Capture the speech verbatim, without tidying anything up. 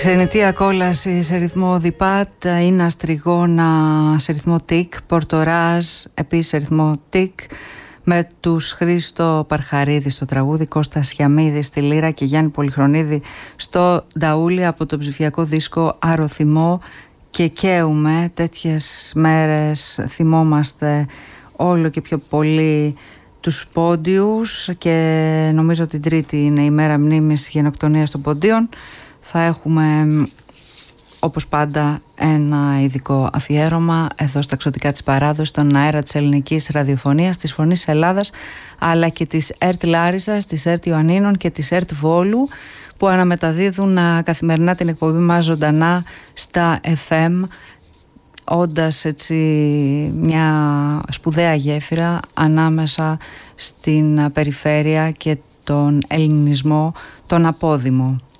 Ξενιτία κόλαση σε ρυθμό διπάτ, είναι αστριγόνα σε ρυθμό τικ, πορτοράζ επίσης σε ρυθμό τικ, με τους Χρήστο Παρχαρίδη στο τραγούδι, Κώστα Σιαμίδη στη λύρα και Γιάννη Πολυχρονίδη στο νταούλι από το ψηφιακό δίσκο Αρωθυμό. Και καίουμε τέτοιες μέρες, θυμόμαστε όλο και πιο πολύ τους Πόντιους και νομίζω την Τρίτη είναι η μέρα μνήμης γενοκτονίας των Ποντίων. Θα έχουμε όπως πάντα ένα ειδικό αφιέρωμα εδώ στα Ξωτικά της Παράδοσης, στον αέρα της ελληνικής ραδιοφωνίας, της Φωνής Ελλάδας, αλλά και της ΕΡΤ Λάρισσας, της ΕΡΤ Ιωαννίνων και της ΕΡΤ Βόλου, που αναμεταδίδουν καθημερινά την εκπομπή μας ζωντανά στα εφ εμ, όντας έτσι μια σπουδαία γέφυρα ανάμεσα στην περιφέρεια και τον ελληνισμό, τον απόδημο.